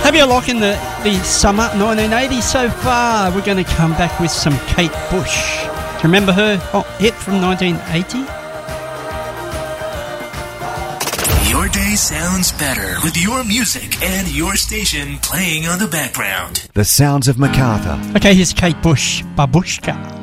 Have you a look in the summer 1980 so far? We're going to come back with some Kate Bush. Do you remember her hit from 1980? Your day sounds better with your music and your station playing on the background. The sounds of MacArthur. Okay, here's Kate Bush, Babushka.